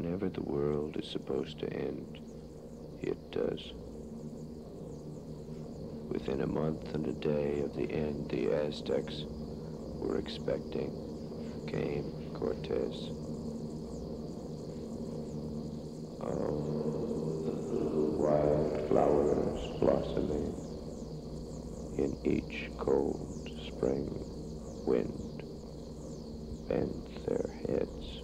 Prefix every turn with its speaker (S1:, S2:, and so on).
S1: whenever the world is supposed to end, it does. Within a month and a day of the end the Aztecs were expecting came Cortez. Oh, wild flowers blossoming in each cold spring wind bent their heads